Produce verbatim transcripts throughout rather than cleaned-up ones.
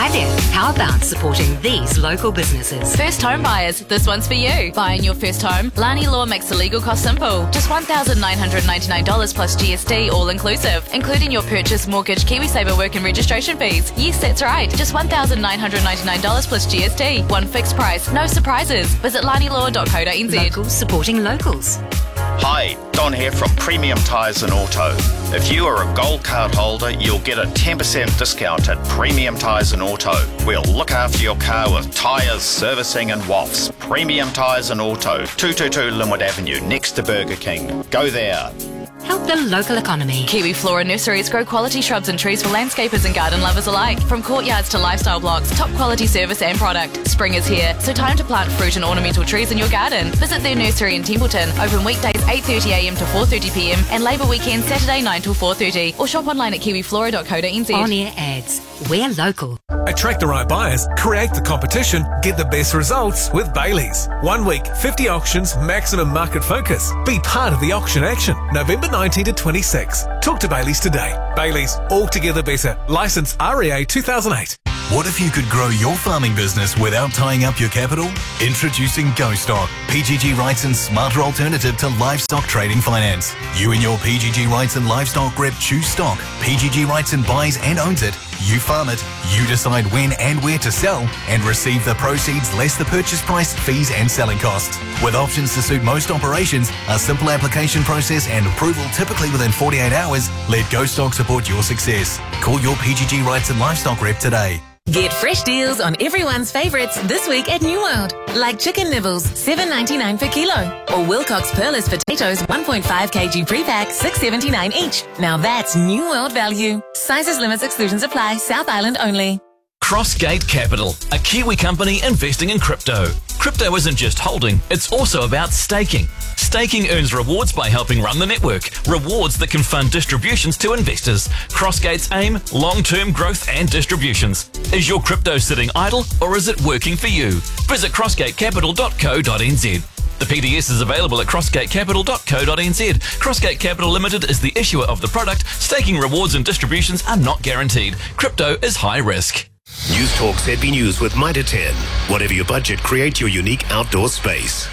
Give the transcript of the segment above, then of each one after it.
Hi there. How about supporting these local businesses? First home buyers, this one's for you. Buying your first home? Lani Law makes the legal cost simple. Just one thousand nine hundred ninety-nine dollars plus G S T, all inclusive, including your purchase, mortgage, KiwiSaver work and registration fees. Yes, that's right. Just one thousand nine hundred ninety-nine dollars plus G S T. One fixed price, no surprises. Visit lani law dot co dot n z. Locals supporting locals. Hi, Don here from Premium Tyres and Auto. If you are a gold card holder, you'll get a ten percent discount at Premium Tyres and Auto. We'll look after your car with tyres, servicing and W A Fs. Premium Tyres and Auto, two twenty-two Linwood Avenue, next to Burger King. Go there. Help the local economy. Kiwi Flora Nurseries grow quality shrubs and trees for landscapers and garden lovers alike. From courtyards to lifestyle blocks, top quality service and product. Spring is here, so time to plant fruit and ornamental trees in your garden. Visit their nursery in Templeton, open weekdays eight thirty a m to four thirty p m and Labour weekend Saturday nine till four thirty. Or shop online at kiwi flora dot co dot n z. On-air ads. We're local. Attract the right buyers, create the competition, get the best results with Bailey's. One week, fifty auctions, maximum market focus. Be part of the auction action. November nineteenth to twenty-sixth. Talk to Bailey's today. Bailey's, altogether better. Licence R E A two thousand eight. What if you could grow your farming business without tying up your capital? Introducing GoStock, P G G Wrightson's smarter alternative to livestock trading finance. You and your P G G Wrightson livestock rep choose stock. P G G Wrightson buys and owns it. You farm it, you decide when and where to sell, and receive the proceeds less the purchase price, fees and selling costs. With options to suit most operations, a simple application process and approval typically within forty-eight hours, let GoStock support your success. Call your P G G Wrightson livestock rep today. Get fresh deals on everyone's favourites this week at New World. Like chicken nibbles, seven ninety-nine per kilo. Or Wilcox Perlis potatoes, one point five kilogram pre-pack, six seventy-nine each. Now that's New World value. Sizes, limits, exclusions apply. South Island only. Crossgate Capital, a Kiwi company investing in crypto. Crypto isn't just holding, it's also about staking. Staking earns rewards by helping run the network, rewards that can fund distributions to investors. Crossgate's aim, long-term growth and distributions. Is your crypto sitting idle or is it working for you? Visit crossgate capital dot co dot n z. The P D S is available at crossgate capital dot co dot n z. Crossgate Capital Limited is the issuer of the product. Staking rewards and distributions are not guaranteed. Crypto is high risk. News Talk Z B News with Mitre ten. Whatever your budget, create your unique outdoor space.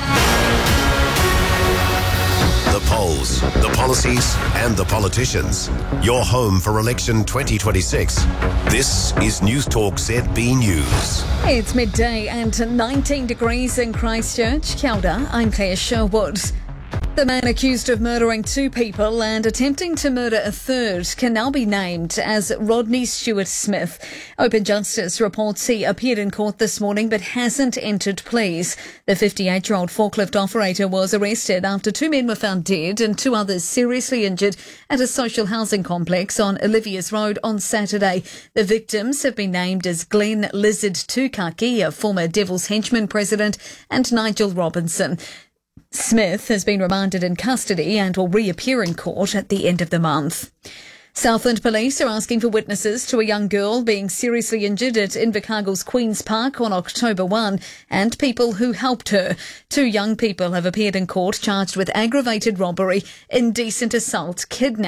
The polls, the policies, and the politicians. Your home for election twenty twenty-six. This is News Talk Z B News. It's midday and nineteen degrees in Christchurch. Kia ora, I'm Claire Sherwood. The man accused of murdering two people and attempting to murder a third can now be named as Rodney Stewart Smith. Open Justice reports he appeared in court this morning but hasn't entered pleas. The fifty-eight-year-old forklift operator was arrested after two men were found dead and two others seriously injured at a social housing complex on Olivia's Road on Saturday. The victims have been named as Glenn Lizard Tukaki, a former Devil's Henchman president, and Nigel Robinson. Smith has been remanded in custody and will reappear in court at the end of the month. Southland Police are asking for witnesses to a young girl being seriously injured at Invercargill's Queen's Park on October first and people who helped her. Two young people have appeared in court charged with aggravated robbery, indecent assault, kidnapping,